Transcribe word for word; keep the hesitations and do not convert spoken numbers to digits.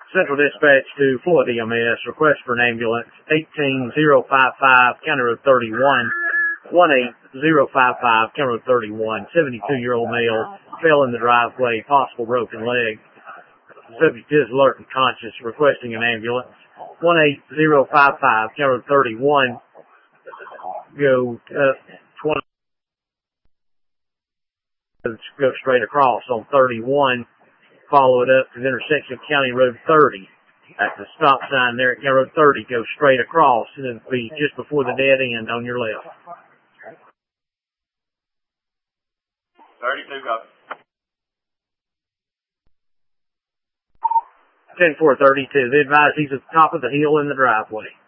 Central Dispatch to Floyd E M S. Request for an ambulance. eighteen oh fifty-five, County Road thirty-one. eighteen oh fifty-five, County Road thirty-one. seventy-two-year-old male fell in the driveway, possible broken leg. Subject is alert and conscious, requesting an ambulance. eighteen oh fifty-five, County Road thirty-one. Go uh, twenty. Go straight across on thirty-one. Follow it up to the intersection of County Road thirty. At the stop sign there at County Road thirty, go straight across, and it'll be just before the dead end on your left. thirty-two, go. ten four thirty-two. They advise he's at the top of the hill in the driveway.